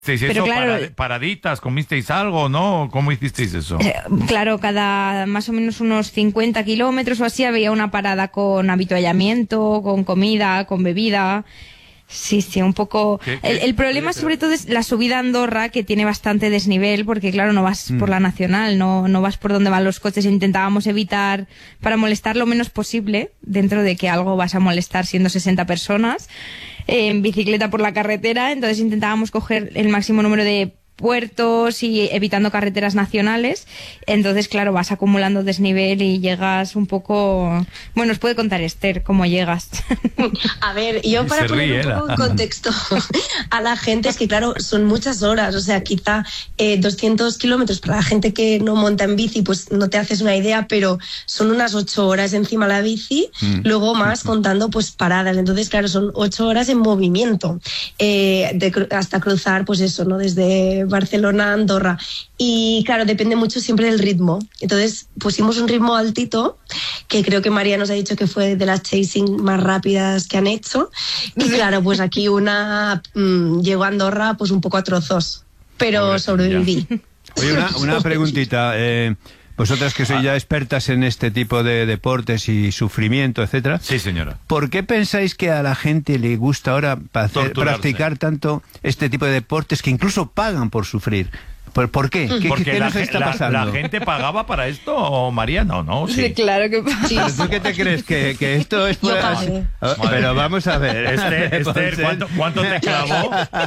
Pero claro, paraditas, ¿comisteis algo, no? ¿Cómo hicisteis eso? Claro, cada más o menos unos 50 kilómetros o así había una parada con avituallamiento, con comida, con bebida. Sí, un poco. El problema sobre todo es la subida a Andorra, que tiene bastante desnivel, porque claro, no vas por la nacional, no vas por donde van los coches. Intentábamos evitar para molestar lo menos posible, dentro de que algo vas a molestar siendo 60 personas, en bicicleta por la carretera. Entonces intentábamos coger el máximo número de puertos y evitando carreteras nacionales. Entonces, claro, vas acumulando desnivel y llegas un poco... Bueno, os puede contar Esther cómo llegas. A ver, yo para poner un poco en contexto a la gente, es que claro, son muchas horas, o sea, quizá 200 kilómetros para la gente que no monta en bici, pues no te haces una idea, pero son unas 8 horas encima de la bici, luego más contando pues paradas. Entonces, claro, son 8 horas en movimiento, hasta cruzar, pues eso, ¿no? Desde Barcelona a Andorra. Y claro, depende mucho siempre del ritmo. Entonces pusimos un ritmo altito, que creo que María nos ha dicho que fue de las chasing más rápidas que han hecho. Y claro, pues aquí una llegó a Andorra pues un poco a trozos, pero sobreviví. Oye, una preguntita. Vosotras que sois ya expertas en este tipo de deportes y sufrimiento, etcétera. Sí, señora. ¿Por qué pensáis que a la gente le gusta ahora practicar tanto este tipo de deportes que incluso pagan por sufrir? ¿Por qué? ¿Qué nos está pasando? ¿La gente pagaba para esto, María? No. Sí, claro que paga. ¿Pero tú qué te crees? ¿Que esto es por así? Pero vamos a ver. Esther, ¿cuánto te clavó?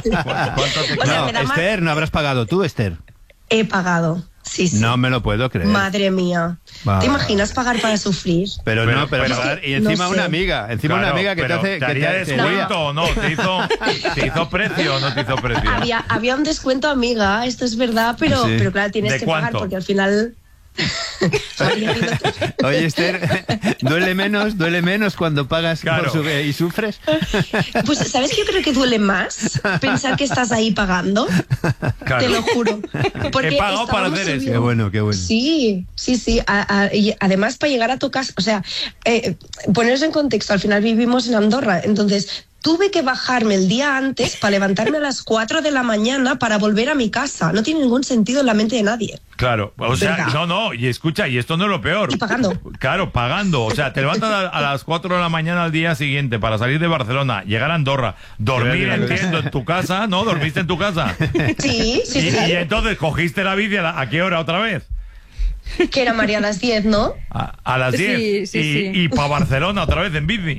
No, Esther, ¿no habrás pagado tú, Esther? He pagado. Sí. No me lo puedo creer. Madre mía. ¿Te imaginas pagar para sufrir? Pero y encima una amiga, que te hace... ¿Te haría descuento o no? ¿Te hizo precio o no te hizo precio? Había un descuento, amiga, esto es verdad, pero claro, tienes que pagar porque al final... Oye, Esther, ¿duele menos cuando pagas y sufres? Pues, ¿sabes qué? Yo creo que duele más pensar que estás ahí pagando. Claro. Te lo juro. Porque he pagado para hacer eso. Qué bueno. Sí. Y además, para llegar a tu casa, o sea, poneros en contexto, al final vivimos en Andorra, entonces... Tuve que bajarme el día antes para levantarme a las 4 de la mañana para volver a mi casa. No tiene ningún sentido en la mente de nadie. Claro, o sea, no, y escucha, y esto no es lo peor. Y pagando. Claro, pagando. O sea, te levantas a las 4 de la mañana al día siguiente para salir de Barcelona, llegar a Andorra, dormir, entiendo, en tu casa, ¿no? ¿Dormiste en tu casa? Sí. Y entonces, ¿cogiste la bici a qué hora otra vez? Que era María a las 10, ¿no? A las 10. Sí. Y para Barcelona otra vez en bici.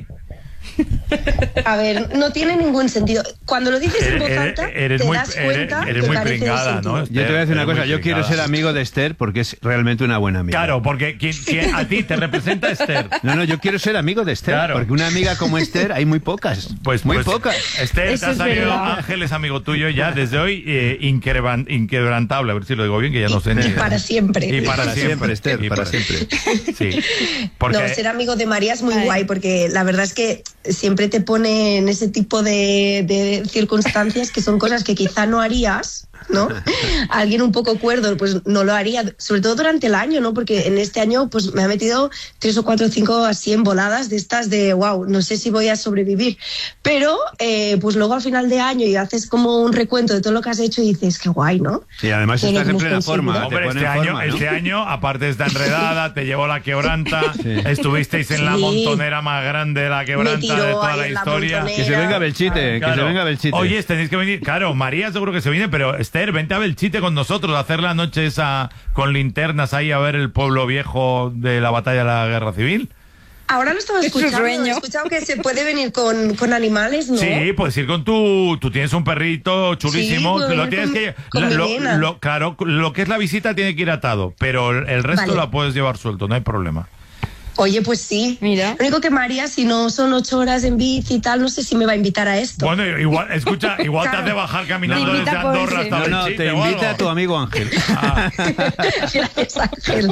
A ver, no tiene ningún sentido. Cuando lo dices en voz alta, te das cuenta eres que muy carece pringada, de sentido. ¿no? Yo te voy a decir una cosa, yo quiero ser amigo de Esther porque es realmente una buena amiga. Claro, porque ¿quién a ti te representa Esther? No, yo quiero ser amigo de Esther, porque una amiga como Esther hay muy pocas. Pues pocas. Esther, te ha salido Ángel, es amigo tuyo ya desde hoy, inquebrantable, a ver si lo digo bien, que ya no sé ni... Y para siempre. Y para siempre, Esther, para siempre. Sí. No, ser amigo de María es muy guay, porque la verdad es que siempre te pone en ese tipo de circunstancias que son cosas que quizá no harías, ¿no? Alguien un poco cuerdo pues no lo haría, sobre todo durante el año, ¿no? Porque en este año pues me ha metido 3 o 4 o 5 así en voladas de estas de wow, no sé si voy a sobrevivir, pero pues luego al final de año y haces como un recuento de todo lo que has hecho y dices qué guay, ¿no? Sí, además estás en plena forma. Hombre, este año, aparte de esta enredada, te llevó la quebranta, estuvisteis en la montonera más grande de la quebranta de toda la historia. Que se venga Belchite, que se venga Belchite. Oye, tenéis que venir, claro, María seguro que se viene, pero Esther, vente a Belchite con nosotros, a hacer la noche esa con linternas ahí a ver el pueblo viejo de la batalla de la Guerra Civil. Ahora lo estaba escuchando, he escuchado que se puede venir con animales, ¿no? Sí, puedes ir con tú tienes un perrito chulísimo, sí, lo tienes que claro, lo que es la visita tiene que ir atado, pero el resto la puedes llevar suelto, no hay problema. Oye, pues sí. Mira. Lo único que María, si no son 8 horas en bici y tal, no sé si me va a invitar a esto. Bueno, igual te hace bajar caminando desde Andorra hasta Belchite. Te invita a tu amigo Ángel. Gracias, Ángel.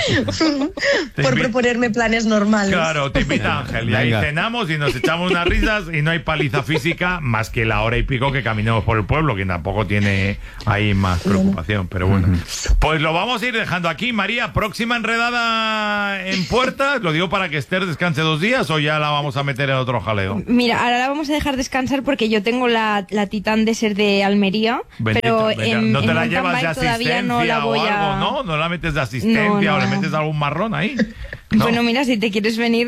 Por proponerme planes normales. Claro, te invita Ángel. Y ahí cenamos y nos echamos unas risas y no hay paliza física más que la hora y pico que caminemos por el pueblo, que tampoco tiene ahí más preocupación. Pero bueno, pues lo vamos a ir dejando aquí. María, próxima enredada en puerta. días? ¿Lo digo para que Esther descanse 2 días o ya la vamos a meter en otro jaleo? Mira, ahora la vamos a dejar descansar porque yo tengo la Titan Desert de Almería, pero ¿no te la llevas de asistencia no la voy o algo, a... no? ¿No la metes de asistencia o le metes algún marrón ahí? ¿No? Bueno, mira, si te quieres venir...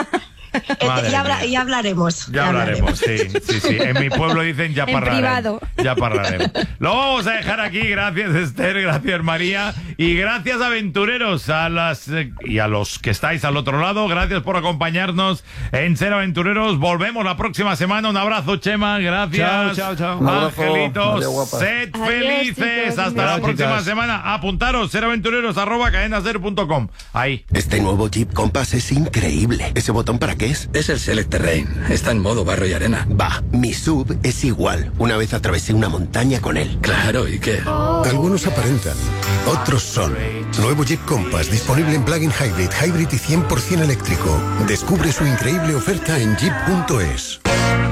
Ya hablaremos. Ya hablaremos, sí. En mi pueblo dicen ya parlaremos. Privado. Ya parlaremos. Lo vamos a dejar aquí. Gracias, Esther. Gracias, María. Y gracias, aventureros, y a los que estáis al otro lado. Gracias por acompañarnos en Ser Aventureros. Volvemos la próxima semana. Un abrazo, Chema. Gracias. Chao. Angelitos, sed felices. Chicos. Hasta la próxima semana. Apuntaros, seraventureros@cadenaser.com. Ahí. Este nuevo Jeep Compass es increíble. ¿Ese botón para qué es? Es el Select Terrain. Está en modo barro y arena. Va, mi SUV es igual. Una vez atravesé una montaña con él. Claro, ¿y qué? Algunos aparentan, otros son. Nuevo Jeep Compass disponible en plug-in hybrid y 100% eléctrico. Descubre su increíble oferta en jeep.es.